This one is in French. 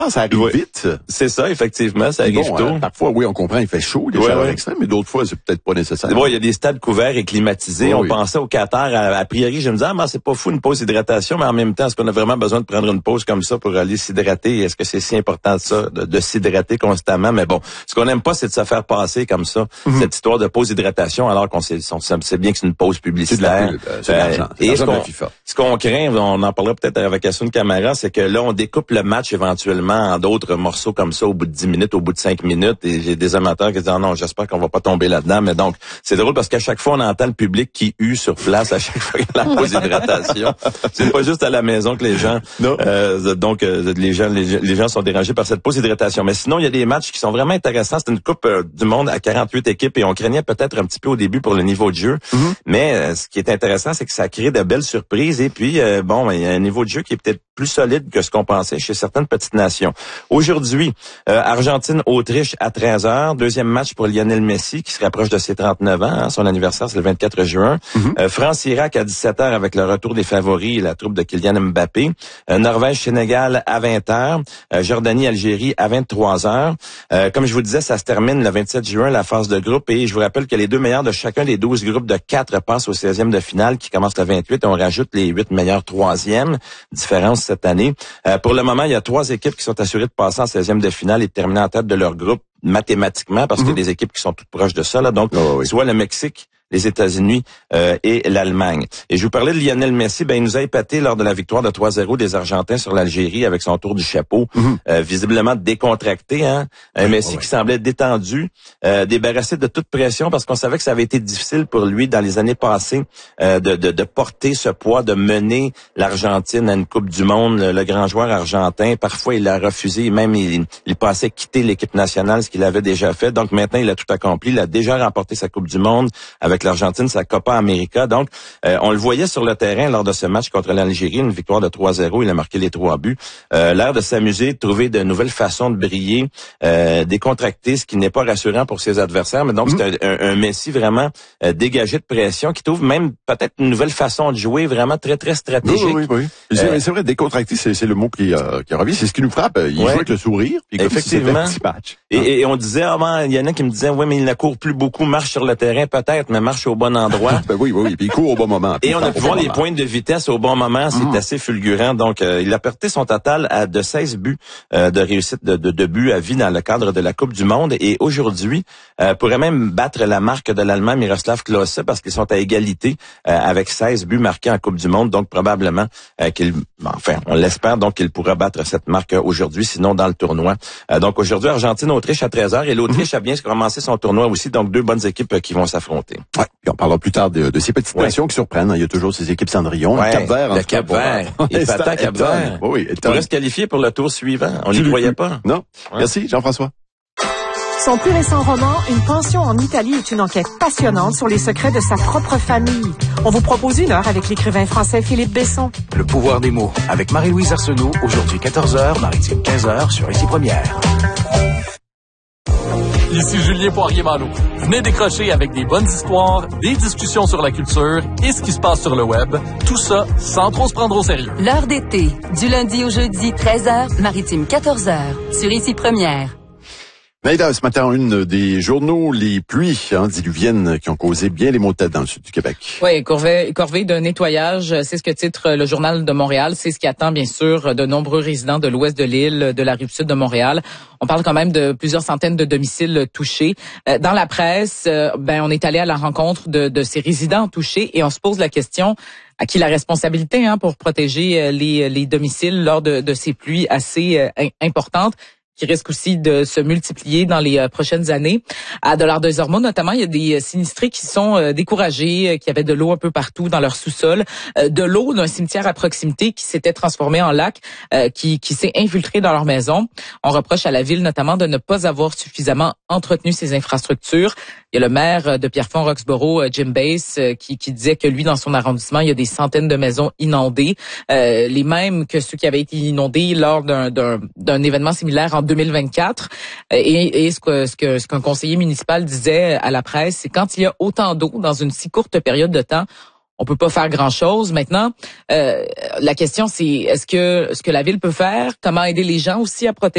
Ah, ça arrive vite. C'est ça, effectivement, ça arrive tôt. Parfois, oui, on comprend, il fait chaud, les chaleurs extrêmes, mais d'autres fois, c'est peut-être pas nécessaire. Bon, il y a des stades couverts et climatisés. On pensait au Qatar, a priori, je me disais, c'est pas fou une pause d'hydratation, mais en même temps, est-ce qu'on a vraiment besoin de prendre une pause comme ça pour aller s'hydrater? Est-ce que c'est si important ça, de s'hydrater constamment? Mais bon, ce qu'on n'aime pas, c'est de se faire passer comme ça, cette histoire de pause d'hydratation, alors qu'on sait bien que c'est une pause publicitaire. C'est de l'argent. Et ce qu'on craint, on en parlera peut-être avec Assun Camara, c'est que là, on découpe le match éventuellement en d'autres morceaux comme ça au bout de 10 minutes, au bout de 5 minutes. Et j'ai des amateurs qui disent, non, j'espère qu'on va pas tomber là-dedans. Mais donc, c'est drôle parce qu'à chaque fois, on entend le public qui hue sur place à chaque fois qu'il y a la pause d'hydratation. C'est pas juste à la maison que les gens, les gens sont dérangés par cette pause d'hydratation. Mais sinon, il y a des matchs qui sont vraiment intéressants. C'est une coupe du monde à 48 équipes et on craignait peut-être un petit peu au début pour le niveau de jeu. Mais ce qui est intéressant, c'est que ça crée de belles surprises. Et puis, il y a un niveau de jeu qui est peut-être plus solide que ce qu'on pensait chez certaines petites nations. Aujourd'hui, Argentine-Autriche à 13h. Deuxième match pour Lionel Messi qui se rapproche de ses 39 ans. Son anniversaire, c'est le 24 juin. France-Irak à 17h avec le retour des favoris et la troupe de Kylian Mbappé. Norvège-Sénégal à 20h. Jordanie-Algérie à 23h. Comme je vous disais, ça se termine le 27 juin, la phase de groupe. Et je vous rappelle que les 2 meilleurs de chacun des 12 groupes de 4 passent au 16e de finale qui commence le 28. Et on rajoute les 8 meilleurs 3e. Différence cette année. Pour le moment, il y a 3 équipes qui sont assurées de passer en 16e de finale et de terminer en tête de leur groupe mathématiquement parce qu'il y a des équipes qui sont toutes proches de ça. Là. Donc, soit le Mexique, les États-Unis et l'Allemagne. Et je vous parlais de Lionel Messi, il nous a épaté lors de la victoire de 3-0 des Argentins sur l'Algérie avec son tour du chapeau, visiblement décontracté. Messi qui semblait détendu, débarrassé de toute pression parce qu'on savait que ça avait été difficile pour lui dans les années passées de porter ce poids, de mener l'Argentine à une Coupe du Monde. Le grand joueur argentin, parfois il a refusé, même il pensait quitter l'équipe nationale, ce qu'il avait déjà fait. Donc maintenant, il a tout accompli. Il a déjà remporté sa Coupe du Monde avec l'Argentine, sa Copa América. Donc, on le voyait sur le terrain lors de ce match contre l'Algérie, une victoire de 3-0. Il a marqué les 3 buts. L'air de s'amuser, de trouver de nouvelles façons de briller, décontracter, ce qui n'est pas rassurant pour ses adversaires. Mais donc, c'est un Messi vraiment dégagé de pression qui trouve même peut-être une nouvelle façon de jouer vraiment très, très stratégique. Oui. C'est vrai, décontracter, c'est le mot qui revient. C'est ce qui nous frappe. Il joue avec le sourire. Puis effectivement. Si match. Et on disait, il y en a qui me disaient, mais il ne court plus beaucoup, marche sur le terrain peut-être, mais marche au bon endroit. Oui, puis il court au bon moment. Et on a pu voir les pointes de vitesse au bon moment, c'est assez fulgurant. Donc, il a porté son total de 16 buts de réussite de buts à vie dans le cadre de la Coupe du Monde. Et aujourd'hui, pourrait même battre la marque de l'Allemand Miroslav Klose parce qu'ils sont à égalité avec 16 buts marqués en Coupe du Monde. Donc, probablement on l'espère, donc qu'il pourra battre cette marque aujourd'hui, sinon dans le tournoi. Donc, aujourd'hui, Argentine-Autriche à 13h. Et l'Autriche a bien commencé son tournoi aussi. Donc, 2 bonnes équipes qui vont s'affronter. Ouais. Puis on parlera plus tard de ces petites nations qui surprennent. Il y a toujours ces équipes Cendrillon. Le Cap-Vert. Le Cap-Vert. Il patin Cap-Vert. Oui, il pourrait se qualifier pour le tour suivant. On n'y croyait pas. Non. Merci, Jean-François. Son plus récent roman, Une pension en Italie, est une enquête passionnante sur les secrets de sa propre famille. On vous propose 1 heure avec l'écrivain français Philippe Besson. Le pouvoir des mots avec Marie-Louise Arsenault, aujourd'hui 14h, Maritime 15h sur Ici Première. Ici Julien Poirier-Malo. Venez décrocher avec des bonnes histoires, des discussions sur la culture et ce qui se passe sur le web. Tout ça sans trop se prendre au sérieux. L'heure d'été, du lundi au jeudi, 13h, Maritime 14h, sur Ici Première. Naïda, ce matin, une des journaux, les pluies diluviennes qui ont causé bien les maux de tête dans le sud du Québec. Oui, corvée de nettoyage, c'est ce que titre le Journal de Montréal. C'est ce qui attend, bien sûr, de nombreux résidents de l'ouest de l'île, de la Rive-Sud de Montréal. On parle quand même de plusieurs centaines de domiciles touchés. Dans la presse, on est allé à la rencontre de ces résidents touchés et on se pose la question à qui la responsabilité pour protéger les domiciles lors de ces pluies assez importantes, qui risque aussi de se multiplier dans les prochaines années. À Dollard-des-Ormeaux, notamment, il y a des sinistrés qui sont découragés, qui avaient de l'eau un peu partout dans leur sous-sol, de l'eau d'un cimetière à proximité qui s'était transformé en lac, qui s'est infiltré dans leur maison. On reproche à la ville notamment de ne pas avoir suffisamment entretenu ses infrastructures. Il y a le maire de Pierrefonds-Roxborough, Jim Bass, qui disait que lui, dans son arrondissement, il y a des centaines de maisons inondées, les mêmes que ceux qui avaient été inondés lors d'un événement similaire en 2024. Et ce qu'un conseiller municipal disait à la presse, c'est quand il y a autant d'eau dans une si courte période de temps, on peut pas faire grand-chose. Maintenant, la question c'est est-ce que la ville peut faire, comment aider les gens aussi à protéger